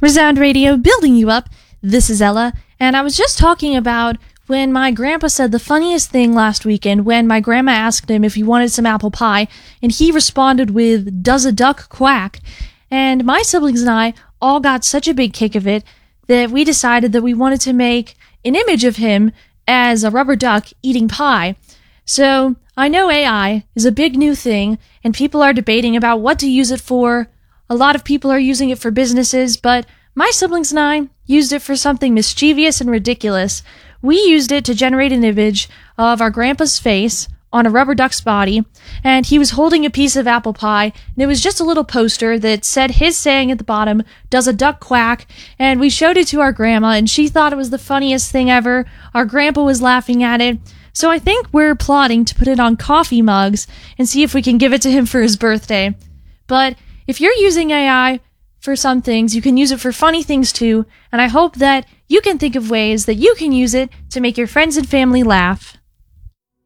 Resound Radio, building you up. This is Ella, and I was just talking about when my grandpa said the funniest thing last weekend when my grandma asked him if he wanted some apple pie, and he responded with, "Does a duck quack?" And my siblings and I all got such a big kick of it that we decided that we wanted to make an image of him as a rubber duck eating pie. So I know AI is a big new thing, and people are debating about what to use it for. A lot of people are using it for businesses, but my siblings and I used it for something mischievous and ridiculous. We used it to generate an image of our grandpa's face on a rubber duck's body, and he was holding a piece of apple pie, and it was just a little poster that said his saying at the bottom, "Does a duck quack?" And we showed it to our grandma, and she thought it was the funniest thing ever. Our grandpa was laughing at it. So I think we're plotting to put it on coffee mugs and see if we can give it to him for his birthday. But if you're using AI for some things, you can use it for funny things too, and I hope that you can think of ways that you can use it to make your friends and family laugh.